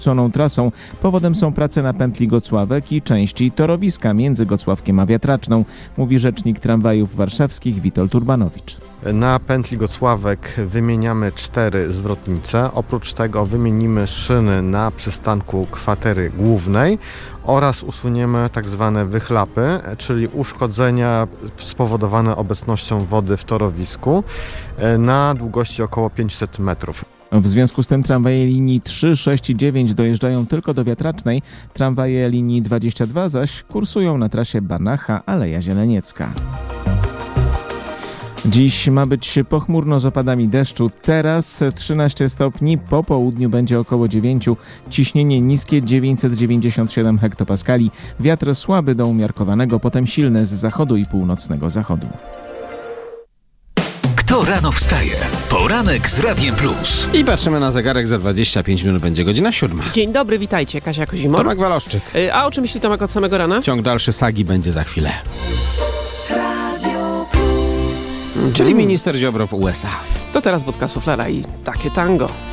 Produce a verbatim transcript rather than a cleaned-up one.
coną trasą. Powodem są prace na pętli Gocławek i części torowiska między Gocławkiem a Wiatraczną, mówi rzecznik tramwajów warszawskich Witold Urbanowicz. Na pętli Gocławek wymieniamy cztery zwrotnice. Oprócz tego wymienimy szyny na przystanku kwatery głównej oraz usuniemy tak zwane wychlapy, czyli uszkodzenia spowodowane obecnością wody w torowisku na długości około pięćset metrów. W związku z tym tramwaje linii trzy, sześć i dziewięć dojeżdżają tylko do Wiatracznej, tramwaje linii dwadzieścia dwa zaś kursują na trasie Banacha - Aleja Zieleniecka. Dziś ma być pochmurno z opadami deszczu. Teraz trzynaście stopni, po południu będzie około dziewięć. Ciśnienie niskie dziewięćset dziewięćdziesiąt siedem hektopaskali. Wiatr słaby do umiarkowanego, potem silny z zachodu i północnego zachodu. Kto rano wstaje? Poranek z Radiem Plus. I patrzymy na zegarek, za dwadzieścia pięć minut będzie godzina siódma. Dzień dobry, witajcie. Kasia Kozimor. Tomek Waloszczyk. A o czym myśli Tomek od samego rana? Ciąg dalszy sagi będzie za chwilę. Czyli minister Ziobro w U S A. To teraz Budka Suflera i takie tango.